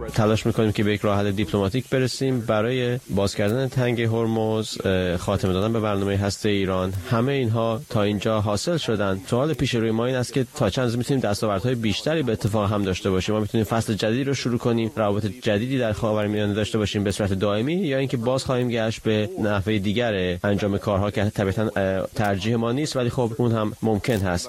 تلاش میکنیم که به یک راه حل دیپلماتیک برسیم برای باز کردن تنگ هرمز، خاتمه دادن به برنامه هسته ایران. همه اینها تا اینجا حاصل شدن. سوال پیش روی ما این است که تا چند روز میتونیم دستاوردهای بیشتری به اتفاق هم داشته باشیم. ما میتونیم فصل جدیدی رو شروع کنیم، روابط جدیدی در خاورمیانه داشته باشیم به صورت دائمی، یا اینکه باز خواهیم گشت به نحوه دیگر انجام کارها که طبعاً ترجیح ما نیست، ولی خب اون هم ممکن هست.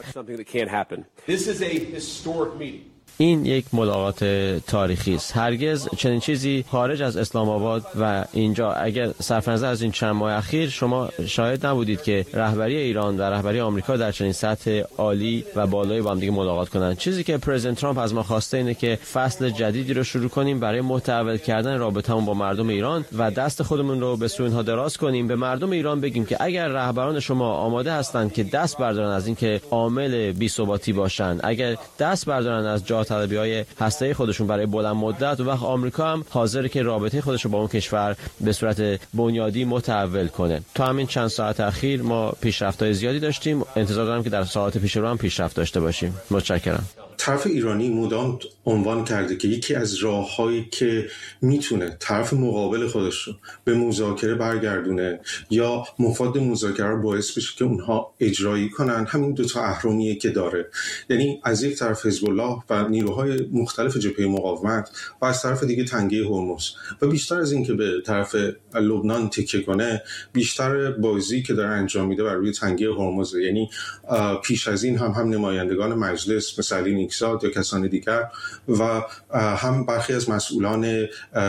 این یک ملاقات تاریخی است. هرگز چنین چیزی خارج از اسلام آباد و اینجا، اگر صرف نظر از این چند ماه اخیر، شما شاهد نبودید که رهبری ایران و رهبری آمریکا در چنین سطح عالی و بالایی با هم دیگه ملاقات کنند. چیزی که پرزیدنت ترامپ از ما خواسته اینه که فصل جدیدی رو شروع کنیم برای متحول کردن رابطمون با مردم ایران و دست خودمون رو به سوی اینها دراز کنیم. به مردم ایران بگیم که اگر رهبران شما آماده هستند که دست بردارن از اینکه عامل بی‌ثباتی باشن، اگر دست بردارن از طلبی‌های هسته‌ای خودشون برای بلند مدت، و وقت آمریکا هم حاضره که رابطه خودش رو با اون کشور به صورت بنیادی متحول کنه. تا همین چند ساعت اخیر ما پیشرفت‌های زیادی داشتیم. انتظار دارم که در ساعات پیش رو هم پیشرفت داشته باشیم. متشکرم. طرف ایرانی مدام عنوان کرده که یکی از راه‌هایی که میتونه طرف مقابل خودش رو به مذاکره برگردونه یا مفاد مذاکره رو باعث بشه که اونها اجرایی کنن، همین دو تا اهرمیه که داره. یعنی از یک طرف حزب الله و نیروهای مختلف جبهه مقاومت و از طرف دیگه تنگه هرمز. و بیشتر از این که به طرف لبنان تکیه کنه، بیشتر بازی که داره انجام میده بر روی تنگه هرمز. یعنی پیش از این هم نمایندگان مجلس مثل علی نیکزاد یا کسان دیگر و هم برخی از مسئولان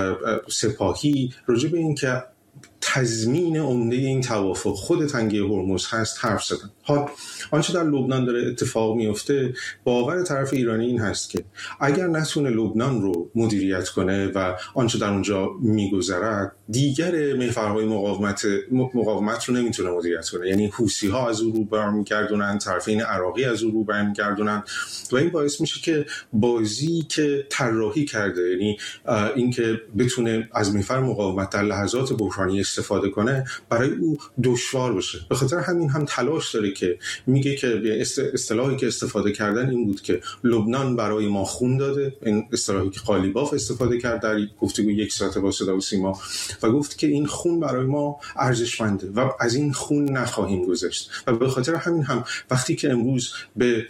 سپاهی راجع به این که تضمین عمده این توافق خود تنگه هرمز هست حرف زدن. آنچه در لبنان داره اتفاق میفته، باور طرف ایرانی این هست که اگر نتونه لبنان رو مدیریت کنه و آنچه در اونجا میگذرد، دیگر محورهای مقاومت رو نمیتونه مدیریت کنه. یعنی حوثی ها از او رو برمیگردونن، طرفین عراقی از او رو برمیگردونن و این باعث میشه که بازی که طراحی کرده، یعنی اینکه بتونه از محور مقاومت در لحظات بحرانی استفاده کنه، برای او دشوار بشه. به خاطر همین هم تلاش داره که میگه که اصطلاحی که استفاده کردن این بود که لبنان برای ما خون داده، این اصطلاحی که قالیباف استفاده کرد در گفتگو یک ساعته با صدا و سیما، و گفت که این خون برای ما ارزشمنده و از این خون نخواهیم گذشت. و به خاطر همین هم وقتی که امروز به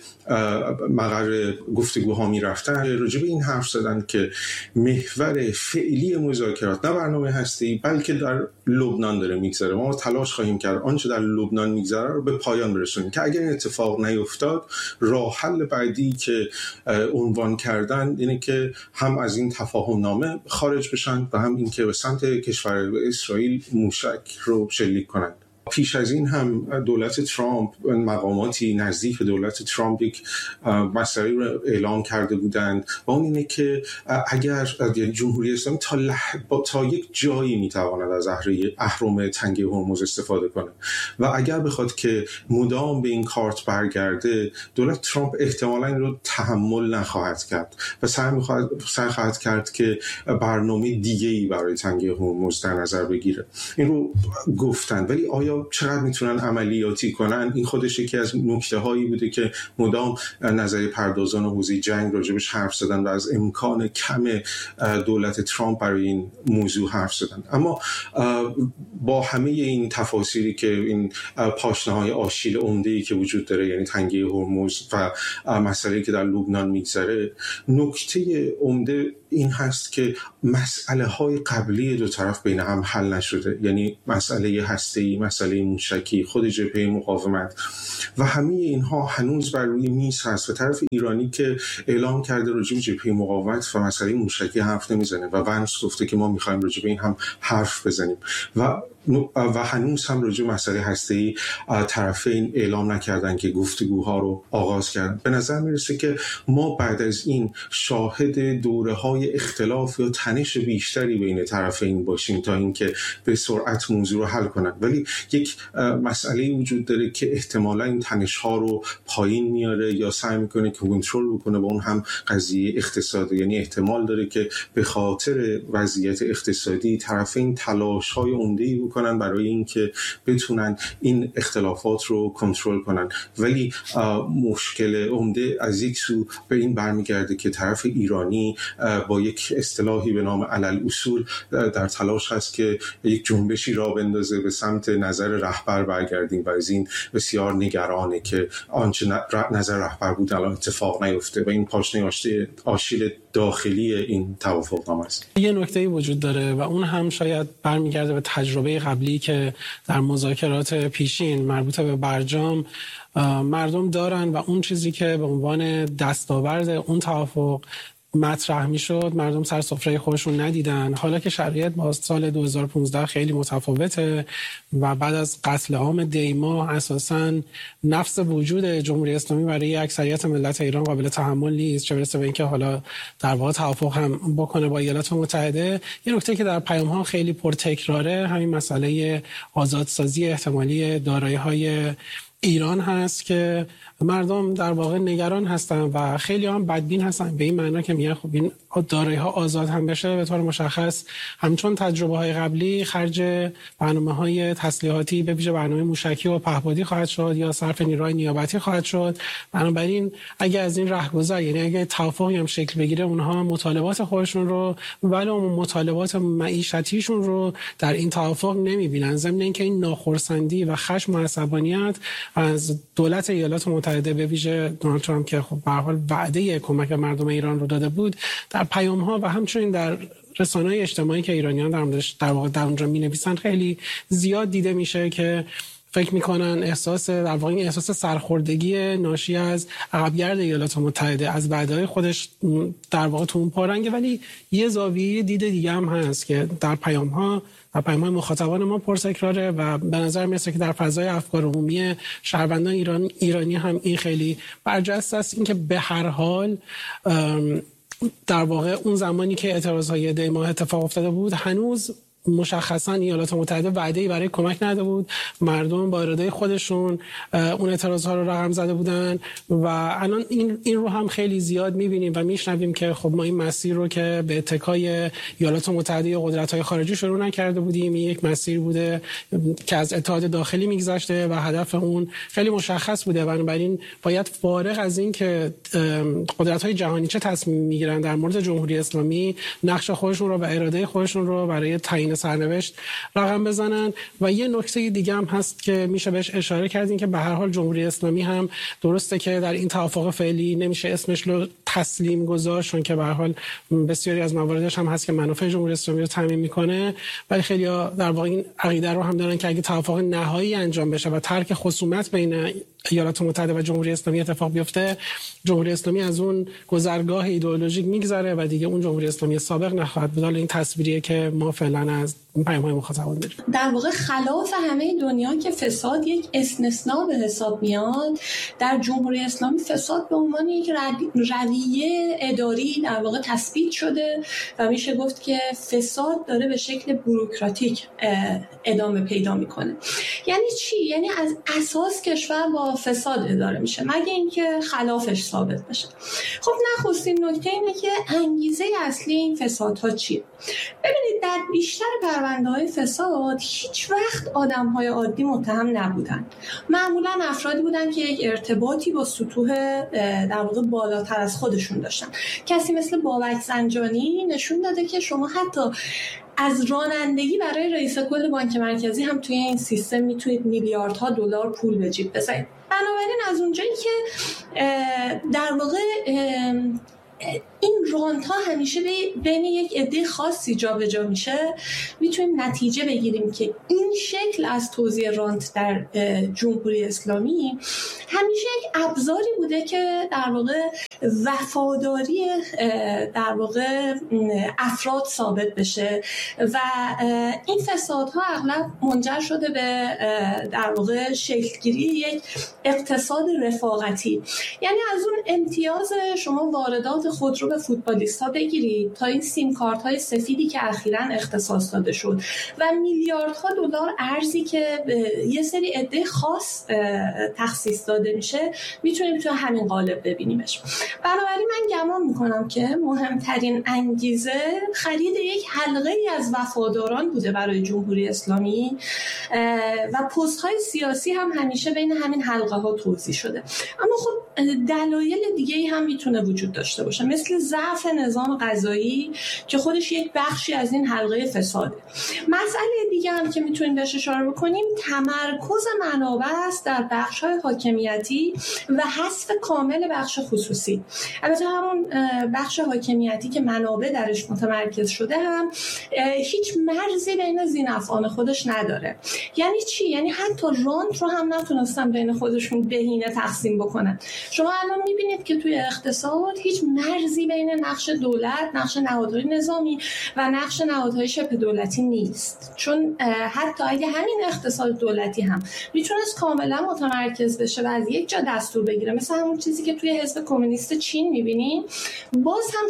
مقر گفتگوها میرفتن، راجع به این حرف زدن که محور فعلی مذاکرات نه برنامه هستی بلکه در لبنان داره میگذره. ما تلاش خواهیم کرد آنچه در لبنان میگذره رو به پایان برسونیم که اگر این اتفاق نیفتاد، راه حل بعدی که عنوان کردن اینه که هم از این تفاهم نامه خارج بشن و هم این که به سمت کشور اسرائیل موشک رو شلیک کنند. پیش از این هم دولت ترامپ، مقاماتی نزدیک به دولت ترامپ یک مسئله رو اعلام کرده بودند و اون اینه که اگر جمهوری اسلامی تا یک جایی میتواند از اهرم تنگه هرمز استفاده کنه و اگر بخواد که مدام به این کارت برگرده، دولت ترامپ احتمالاً این رو تحمل نخواهد کرد و سعی خواهد کرد که برنامه دیگه‌ای برای تنگه هرمز در نظر بگیره. این رو گفتن، ولی آیا چقدر میتونن عملیاتی کنن؟ این خودش یکی از نکته هایی بوده که مدام نظریه پردازان حوزه جنگ راجبش حرف زدن و از امکان کم دولت ترامپ برای این موضوع حرف زدن. اما با همه این تفاصیلی که این پاشنه‌های آشیل عمده‌ای که وجود داره، یعنی تنگه هرمز و مسئله‌ای که در لبنان میگذره، نکته عمده این هست که مسئله های قبلی دو طرف بین هم حل نشده، یعنی مسئله هسته‌ای، مسئله موشکی، خود جبهه مقاومت و همه اینها هنوز بر روی میز هست و طرف ایرانی که اعلام کرده راجع به جبهه مقاومت و مسئله موشکی حرف نمیزنه و ونس گفته که ما میخوایم راجع به این هم حرف بزنیم و هنوز هم راجع به مسئله هسته‌ای طرفین اعلام نکردن که گفتگوها رو آغاز کردن. به نظر میرسه که ما بعد از این شاهد دوره‌های اختلاف یا تنش بیشتری بین طرفین باشیم تا اینکه به سرعت موضوع رو حل کنن. ولی یک مسئله وجود داره که احتمالاً این تنش‌ها رو پایین میاره یا سعی میکنه که کنترل بکنه، با اون هم قضیه اقتصادی. یعنی احتمال داره که به خاطر وضعیت اقتصادی طرفین تلاش‌های عمده‌ای میکنن برای اینکه بتونن این اختلافات رو کنترل کنن. ولی مشکل عمده از یک سو به این برمیگرده که طرف ایرانی با یک اصطلاحی به نام علل اصول در تلاش هست که یک جنبشی را بندازه به سمت نظر رهبر برگردیم و از این بسیار نگرانه که آنچه نظر رهبر بود الان اتفاق نیفته و این پاشنه آشیل داخلی این توافقنامه است. یه نکته‌ای وجود داره و اون هم شاید برمیگرده به تجربه قبلی که در مذاکرات پیشین مربوط به برجام مردم دارن و اون چیزی که به عنوان دستاورد اون توافق مطرح میشد مردم سر سفره خودشون ندیدن. حالا که شرایط با سال 2015 خیلی متفاوته و بعد از قتل عام دیما اساساً نفس وجود جمهوری اسلامی برای اکثریت ملت ایران قابل تحمل نیست، چه برسه به اینکه حالا در واقع توافق هم بکنه با ایالات متحده. یه نکته که در پیام‌ها خیلی پرتکراره همین مسئله آزادسازی احتمالی دارایی‌های ایران هست که مردم در واقع نگران هستن و خیلی هم بدبین هستن به این معنی که میگن خب این دارایی‌ها آزاد هم بشه به طور مشخص همچون تجربه‌های قبلی خرج برنامه‌های تسلیحاتی به ویژه برنامه موشکی و پهپادی خواهد شد یا صرف نیروهای نیابتی خواهد شد. بنابراین اگه از این رهگذر یعنی اگه توافقی هم شکل بگیره اونها مطالبات خودشون رو ولی مطالبات معیشتیشون رو در این توافق نمی‌بینن، ضمن اینکه این ناخرسندی و خشم و عصبانیت از دولت ایالات متحده به ویژه دونالد ترامپ که خب به هر حال وعده کمک مردم ایران رو داده بود در پیام‌ها و همچنین در رسانه‌های اجتماعی که ایرانیان در واقع در اونجا می‌نویسن خیلی زیاد دیده میشه که فکر میکنن احساس سرخوردگی ناشی از عقبگرد ایالات متحده از وعده‌های خودش در واقع تو اون پارنگه. ولی یه زاویه دید دیگه هم هست که در پیام‌های مخاطبان ما پرتکراره و به نظر میاد که در فضای افکار عمومی شهروندان ایرانی هم این خیلی برجسته است، اینکه به هر حال در واقع اون زمانی که اعتراضهای دی ماه اتفاق افتاده بود هنوز مشخصا ایالات متحده وعده‌ای برای کمک نداده بود، مردم با اراده خودشون اون اعتراضها رو رقم زده بودن و الان این رو هم خیلی زیاد می‌بینیم و میشنویم که خب ما این مسیر رو که به اتکای ایالات متحده یا قدرت‌های خارجی شروع نکرده بودیم، این یک مسیر بوده که از اتحاد داخلی می‌گذشته و هدف اون خیلی مشخص بوده. بنابراین باید فارغ از این که قدرت‌های جهانی چه تصمیم می‌گیرن در مورد جمهوری اسلامی نقش خودشون رو و اراده خودشون رو برای تعیین سرنوشت رقم بزنن. و یه نکته دیگه هم هست که میشه بهش اشاره کردین که به هر حال جمهوری اسلامی هم درسته که در این توافق فعلی نمیشه اسمش رو تسلیم گذاشت چون که به هر حال بسیاری از مواردش هم هست که منافع جمهوری اسلامی رو تامین میکنه، ولی خیلی‌ها در واقع این عقیده رو هم دارن که اگه توافق نهایی انجام بشه و ترک خصومت بین ایالات متحده و جمهوری اسلامی اتفاق بیفته، جمهوری اسلامی از اون گذرگاه ایدئولوژیک میگذره و دیگه اون جمهوری اسلامی سابق نخواهد بود. این تصویریه که ما فعلا از پیام‌های مخاطبان داریم. در واقع خلاف همه دنیا که فساد یک استثناء به حساب میاد، در جمهوری اسلامی فساد به عنوان یک رویه اداری در واقع تثبیت شده و میشه گفت که فساد داره به شکل بوروکراتیک ادامه پیدا میکنه. یعنی چی؟ یعنی از اساس کشور با فساد اداره میشه مگه اینکه خلافش ثابت بشه. خب نخستین نکته اینه که انگیزه اصلی این فسادها چیه؟ ببینید در بیشتر پرونده‌های فساد هیچ وقت آدم‌های عادی متهم نبودن، معمولا افرادی بودن که یک ارتباطی با سطوح در واقع بالاتر از خودشون داشتن. کسی مثل بابک زنجانی نشون داده که شما حتی از رانندگی برای رئیس کل بانک مرکزی هم توی این سیستم میتونید میلیاردها دلار پول به جیب بزنید. بنابراین از اونجایی که در واقع این رانت ها همیشه بین یک عده خاصی جابجا میشه، میتونیم نتیجه بگیریم که این شکل از توزیع رانت در جمهوری اسلامی همیشه یک ابزاری بوده که در واقع وفاداری در واقع افراد ثابت بشه و این فسادها اغلب منجر شده به در واقع شکلگیری یک اقتصاد رفاقتی. یعنی از اون امتیاز شما واردات خودرو به فوتبالیست‌ها بگیرید تا این سیم کارت‌های سفیدی که اخیراً اختصاص داده شد و میلیاردها دلار ارزی که یه سری عده خاص تخصیص داده میشه میتونیم تو همین قالب ببینیمش. بنابراین من گمان میکنم که مهمترین انگیزه خرید یک حلقه‌ای از وفاداران بوده برای جمهوری اسلامی و پست‌های سیاسی هم همیشه بین همین حلقه‌ها توزیع شده. اما خب دلایل دیگه‌ای هم میتونه وجود داشته باشه، مثل ضعف نظام قضایی که خودش یک بخشی از این حلقه فساده. مسئله دیگه هم که میتونیم بهش اشاره بکنیم تمرکز منابع است در بخش‌های حاکمیتی و حذف کامل بخش خصوصی. البته همون بخش حاکمیتی که منابع درش متمرکز شده هم هیچ مرزی بین ذی‌نفعان خودش نداره. یعنی چی؟ یعنی حتی رانت رو هم نتونستن بین خودشون بهینه تقسیم بکنن. شما الان میبینید که توی اقتصاد هیچ مرزی بین نقش دولت، نقش نهادهای نظامی و نقش نهادهای شبه دولتی نیست. چون حتی اگه همین اقتصاد دولتی هم میتونست کاملا متمرکز بشه و از یک جا دستور بگیره، مثل همون چیزی که توی حزب کمونیست چین میبینیم، باز هم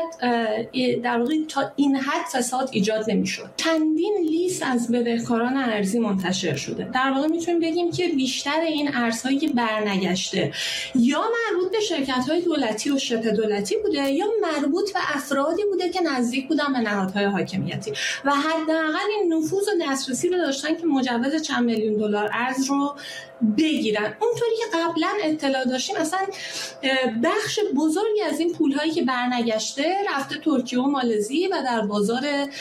شاید در واقع تا این حد فساد ایجاد نمیشد. چندین لیست از بدهکاران ارزی منتشر شده. در واقع میتونیم بگیم که بیشتر این ارزهایی که برنگشته یا مربوط به شرکت‌های دولتی و شبه دولتی بوده یا مربوط به افرادی بوده که نزدیک بودن به نهادهای حاکمیتی و حداقل این نفوذ و دسترسی رو داشتن که مجوز چند میلیون دلار ارز رو بگیرن. اونطوری که قبلا اطلاع داشتیم اصلا بخش بزرگی از این پول‌هایی که برنگشته رفته ترکیه و مالزی و در بازار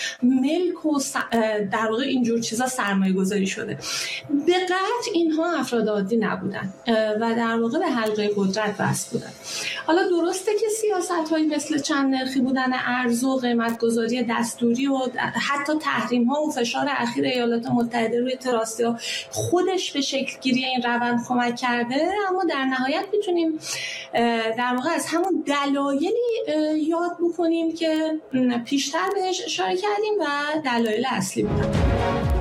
ملک و در واقع اینجور چیزا سرمایه گذاری شده. به قطع اینها افراد عادی نبودن و در واقع به حلقه قدرت وصل بودن. حالا درسته که سیاست‌هایی مثل چند نرخی بودن ارز و قیمت‌گذاری دستوری و حتی تحریم‌ها و فشار اخیر ایالات متحده روی تراستیا خودش به شکل گیری این روند کمک کرده، اما در نهایت میتونیم در واقع از همون دلایلی یاد بکنیم که پیشتر بهش اشاره کردیم و دلایل اصلی بودن.